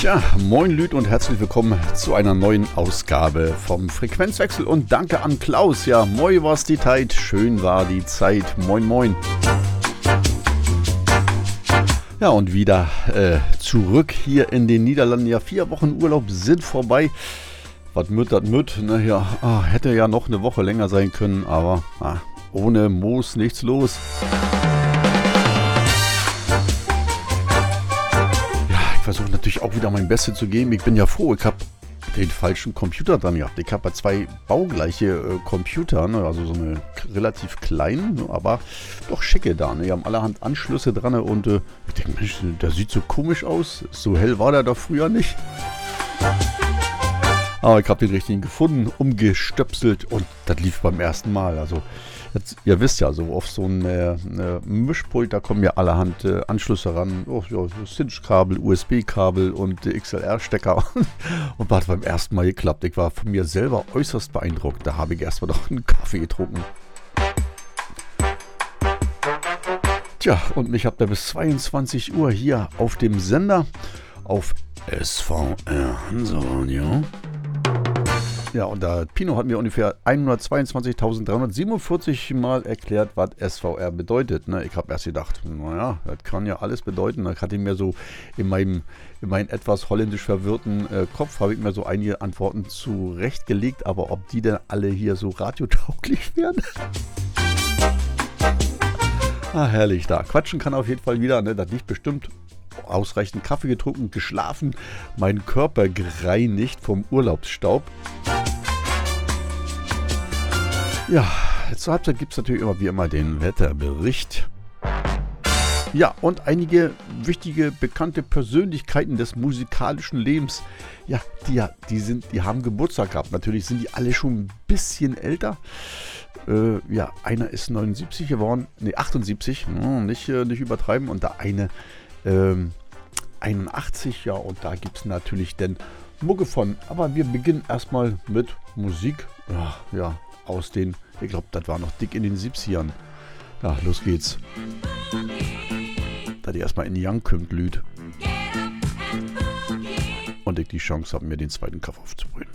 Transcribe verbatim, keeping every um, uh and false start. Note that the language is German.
Tja, moin Lüd und herzlich willkommen zu einer neuen Ausgabe vom Frequenzwechsel und danke an Klaus. Ja, moi war's die Zeit, schön war die Zeit, moin moin. Ja, und wieder äh, zurück hier in den Niederlanden. Ja, vier Wochen Urlaub sind vorbei. Was müt, das müt. Ne, ja, ah, hätte ja noch eine Woche länger sein können, aber ah, ohne Moos nichts los. Ich versuche natürlich auch wieder mein Bestes zu geben. Ich bin ja froh, ich habe den falschen Computer dran gehabt. Ich habe ja zwei baugleiche äh, Computer, ne? Also so eine relativ kleinen, ne? Aber doch schicke da. Ne? Die haben allerhand Anschlüsse dran und äh, ich denke, Mensch, der sieht so komisch aus. So hell war der doch früher nicht. Aber ich habe den richtigen gefunden, umgestöpselt und das lief beim ersten Mal. Also jetzt, ihr wisst ja, so auf so ein äh, Mischpult, da kommen ja allerhand äh, Anschlüsse ran. Oh, ja, so Cinch-Kabel, U S B-Kabel und äh, X L R-Stecker. Und hat beim ersten Mal geklappt. Ich war von mir selber äußerst beeindruckt. Da habe ich erstmal noch einen Kaffee getrunken. Tja, und mich habt ihr bis zweiundzwanzig Uhr hier auf dem Sender auf S V R Hansa-Radio. Ja, und der Pino hat mir ungefähr hundertzweiundzwanzigtausenddreihundertsiebenundvierzig Mal erklärt, was S V R bedeutet. Ne? Ich habe erst gedacht, naja, das kann ja alles bedeuten. Da hatte ich mir so in meinem, in meinem etwas holländisch verwirrten äh, Kopf, habe ich mir so einige Antworten zurechtgelegt, aber ob die denn alle hier so radiotauglich werden? Ah, herrlich, da. Quatschen kann auf jeden Fall wieder, ne? Das liegt bestimmt ausreichend Kaffee getrunken, geschlafen, meinen Körper gereinigt vom Urlaubsstaub. Ja, zur Halbzeit gibt es natürlich immer wie immer den Wetterbericht. Ja, und einige wichtige, bekannte Persönlichkeiten des musikalischen Lebens, ja, die, ja, die, sind, die haben Geburtstag gehabt. Natürlich sind die alle schon ein bisschen älter. Äh, ja, einer ist neunundsiebzig geworden, ne, achtundsiebzig, hm, nicht, äh, nicht übertreiben. Und der eine ähm, einundachtzig, ja, und da gibt es natürlich den Mucke von. Aber wir beginnen erstmal mit Musik, ja, ja, aus den, ich glaube, das war noch dick in den siebzigern. Ja, los geht's. Da die erstmal in die Young kommt, Lüd. Und ich die Chance habe, mir den zweiten Kaffee aufzubrühen.